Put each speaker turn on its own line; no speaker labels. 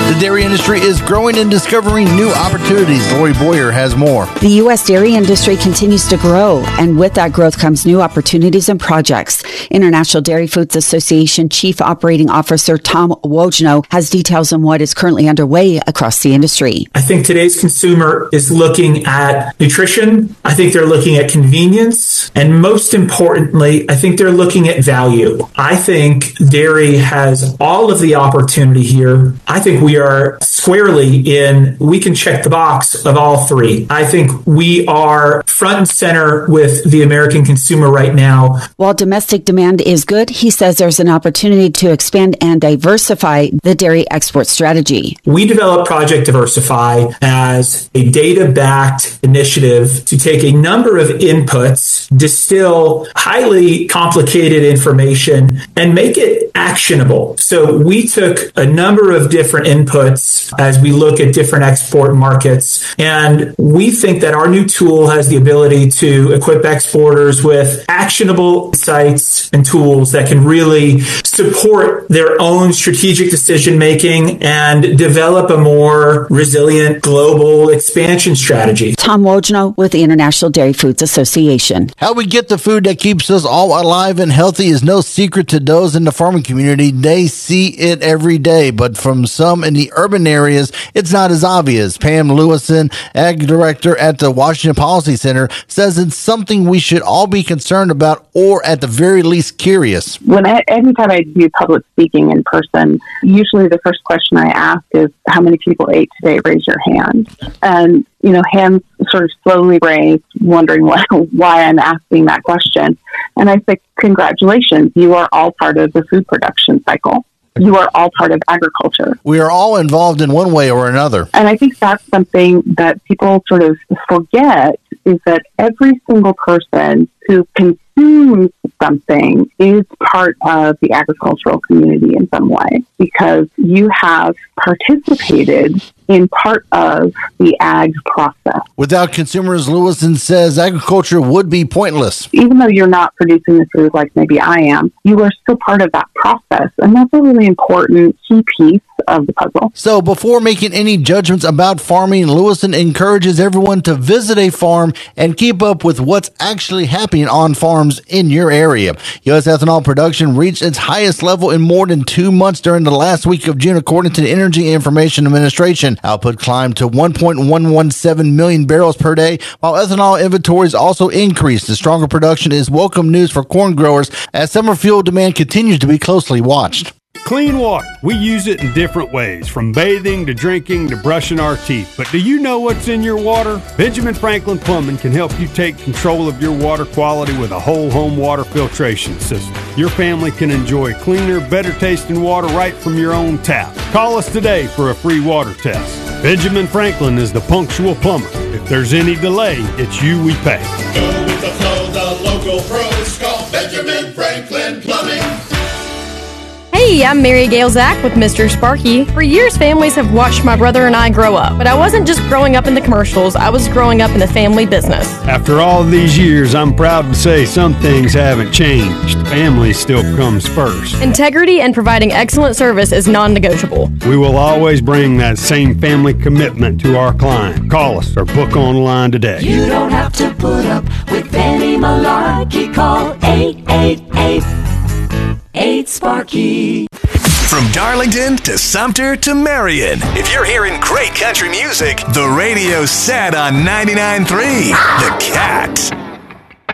The dairy industry is growing and discovering new opportunities. Lori Boyer has more.
The U.S. dairy industry continues to grow, and with that growth comes new opportunities and projects. International Dairy Foods Association Chief Operating Officer Tom Wojno has details on what is currently underway across the industry.
I think today's consumer is looking at nutrition. I think they're looking at convenience. And most importantly, I think they're looking at value. I think dairy has all of the opportunity here. I think we are squarely we can check the box of all three. I think we are front and center with the American consumer right now.
While domestic demand is good, he says there's an opportunity to expand and diversify the dairy export strategy.
We developed Project Diversify as a data-backed initiative to take a number of inputs, distill highly complicated information, and make it actionable. So we took a number of different inputs as we look at different export markets, and we think that our new tool has the ability to equip exporters with actionable insights and tools that can really support their own strategic decision making and develop a more resilient global expansion strategy.
Tom Wojno with the International Dairy Foods Association.
How we get the food that keeps us all alive and healthy is no secret to those in the farming community. They see it every day, but from some in the urban areas, it's not as obvious. Pam Lewison, Ag Director at the Washington Policy Center, says it's something we should all be concerned about, or at the very least curious.
Anytime I do public speaking in person, usually the first question I ask is, how many people ate today? Raise your hand. And, hands sort of slowly raised, wondering why I'm asking that question. And I say, congratulations, you are all part of the food production cycle. You are all part of agriculture.
We are all involved in one way or another.
And I think that's something that people sort of forget, is that every single person who consumes something is part of the agricultural community in some way, because you have participated in part of the ag process.
Without consumers, Lewison says agriculture would be pointless.
Even though you're not producing the food like maybe I am, you are still part of that process. And that's a really important key piece of the puzzle.
So before making any judgments about farming, Lewison encourages everyone to visit a farm and keep up with what's actually happening on farms in your area. U.S. ethanol production reached its highest level in more than 2 months during the last week of June, according to the Energy Information Administration. Output climbed to 1.117 million barrels per day, while ethanol inventories also increased. The stronger production is welcome news for corn growers as summer fuel demand continues to be closely watched.
Clean water. We use it in different ways, from bathing to drinking to brushing our teeth. But do you know what's in your water? Benjamin Franklin Plumbing can help you take control of your water quality with a whole home water filtration system. Your family can enjoy cleaner, better tasting water right from your own tap. Call us today for a free water test. Benjamin Franklin is the punctual plumber. If there's any delay, it's you we pay.
Go with the flow, the local pros. Call Benjamin Franklin Plumbing.
Hey, I'm Mary Gail Zach with Mr. Sparky. For years, families have watched my brother and I grow up. But I wasn't just growing up in the commercials, I was growing up in the family business.
After all these years, I'm proud to say some things haven't changed. Family still comes first.
Integrity and providing excellent service is non-negotiable.
We will always bring that same family commitment to our client. Call us or book online today.
You don't have to put up with any malarkey. Call 888-8-SPARKY.
From Darlington to Sumter to Marion, if you're hearing great country music, the radio's set on 99.3 The Cat.